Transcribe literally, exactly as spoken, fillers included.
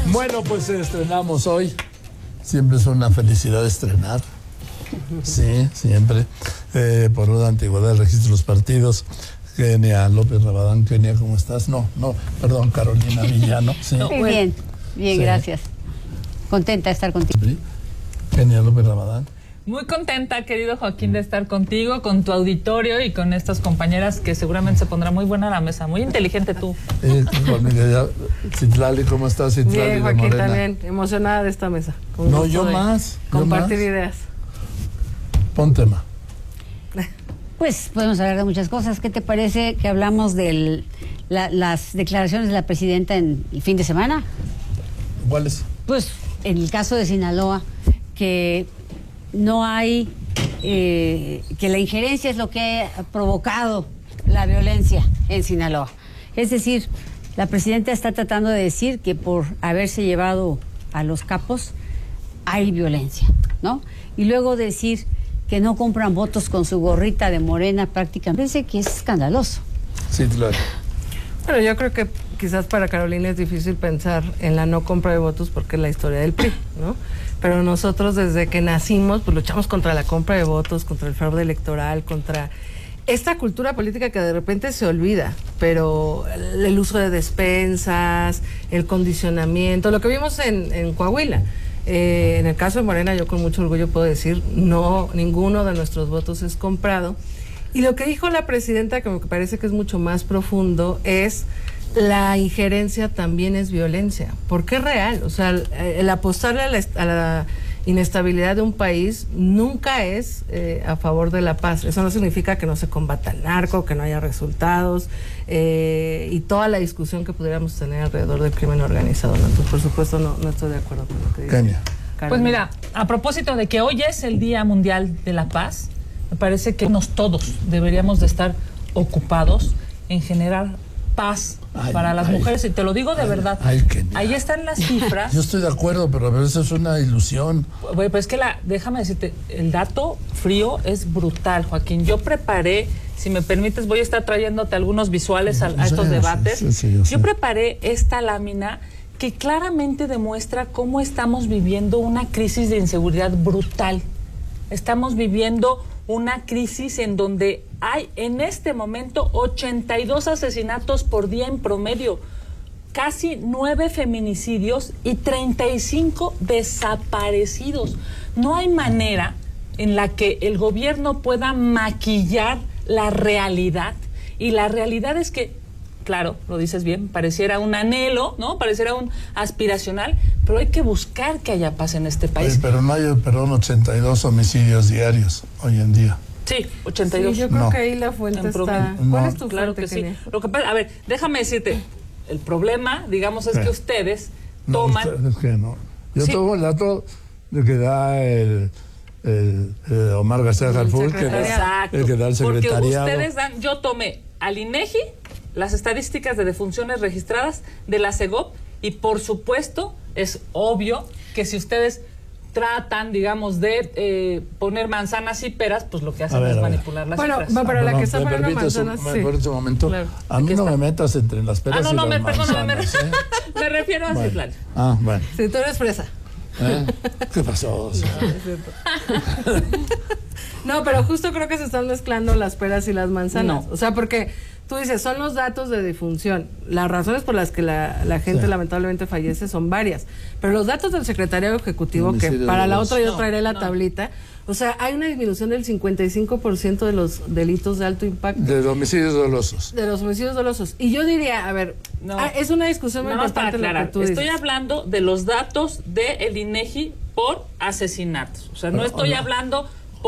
Bueno, pues estrenamos hoy. Siempre es una felicidad estrenar. Sí, siempre. Eh, por una antigüedad del registro de los partidos. Kenia López Rabadán. Kenia, ¿cómo estás? No, no, perdón, Carolina Villano. Sí. Muy bien, bien, sí. Gracias. Contenta de estar contigo. Kenia López Rabadán. Muy contenta, querido Joaquín, de estar contigo, con tu auditorio y con estas compañeras que seguramente se pondrá muy buena la mesa. Muy inteligente tú. Eh, Citlali, ¿cómo estás, Citlali? Bien, Joaquín, también. Emocionada de esta mesa. No, yo más. Compartir yo más. ideas. Pon tema. Pues podemos hablar de muchas cosas. ¿Qué te parece que hablamos de la, las declaraciones de la presidenta en el fin de semana? ¿Cuáles? Pues en el caso de Sinaloa, que no hay, eh, que la injerencia es lo que ha provocado la violencia en Sinaloa. Es decir, la presidenta está tratando de decir que por haberse llevado a los capos hay violencia, ¿no? Y luego decir que no compran votos con su gorrita de Morena prácticamente, parece que es escandaloso. Sí, claro. Bueno, yo creo que quizás para Carolina es difícil pensar en la no compra de votos porque es la historia del P R I, ¿no? Pero nosotros desde que nacimos pues luchamos contra la compra de votos, contra el fraude electoral, contra esta cultura política que de repente se olvida, pero el uso de despensas, el condicionamiento, lo que vimos en, en Coahuila. Eh, en el caso de Morena, yo con mucho orgullo puedo decir, no, ninguno de nuestros votos es comprado. Y lo que dijo la presidenta, que me parece que es mucho más profundo, es la injerencia también es violencia, porque es real. O sea, el, el apostarle a la, a la inestabilidad de un país nunca es eh, a favor de la paz. Eso no significa que no se combata el narco, que no haya resultados, eh, y toda la discusión que pudiéramos tener alrededor del crimen organizado, ¿no? Entonces, por supuesto, no, no estoy de acuerdo con lo que dice. Kenia. Pues mira, a propósito de que hoy es el Día Mundial de la Paz, me parece que nos todos deberíamos de estar ocupados en generar paz ay, para las ay, mujeres, y te lo digo de ay, verdad. Ay, ahí están las cifras. Yo estoy de acuerdo, pero a veces es una ilusión. Bueno, pues es que la, déjame decirte, el dato frío es brutal, Joaquín. Yo preparé, si me permites, voy a estar trayéndote algunos visuales a, a estos sí, debates. Sí, sí, yo, yo preparé esta lámina que claramente demuestra cómo estamos viviendo una crisis de inseguridad brutal. Estamos viviendo una crisis en donde hay en este momento ochenta y dos asesinatos por día en promedio, casi nueve feminicidios y treinta y cinco desaparecidos. No hay manera en la que el gobierno pueda maquillar la realidad, y la realidad es que, claro, lo dices bien, pareciera un anhelo, ¿no? Pareciera un aspiracional, pero hay que buscar que haya paz en este país. Oye, pero no hay, perdón, ochenta y dos homicidios diarios hoy en día. Sí, ochenta y dos. Sí, yo creo no. que ahí la fuente está. ¿Cuál no. es tu claro fuente, que Kenia? sí. Lo que pasa, a ver, déjame decirte, el problema, digamos, es ¿Qué? que ustedes no, toman. Ustedes que no. Yo sí. tomo el dato de que da el, el, el Omar García Harfuch, que da el que da el secretariado. Porque ustedes dan, yo tomé al INEGI las estadísticas de defunciones registradas de la Segov, y por supuesto es obvio que si ustedes tratan, digamos, de eh, poner manzanas y peras, pues lo que hacen ver, es manipular las bueno, cifras. Bueno, pero ah, la que está poniendo manzanas, un, sí. Por ese momento, claro. A mí no me metas entre las peras ah, no, no, y las me, manzanas. Perdóname, ¿eh? me, me refiero a bueno. Citlali. Ah, bueno. Si tú eres fresa. ¿Eh? ¿Qué pasó? No, no, pero justo creo que se están mezclando las peras y las manzanas. No. O sea, porque tú dices, son los datos de defunción. Las razones por las que la, la gente sí. lamentablemente fallece son varias. Pero los datos del Secretariado Ejecutivo, que para la otra yo traeré la no. tablita, o sea, hay una disminución del cincuenta y cinco por ciento de los delitos de alto impacto. De los homicidios dolosos. De los homicidios dolosos. Y yo diría, a ver, no. ah, es una discusión muy importante lo que tú Estoy dices. hablando de los datos del INEGI por asesinatos. O sea, no estoy no. hablando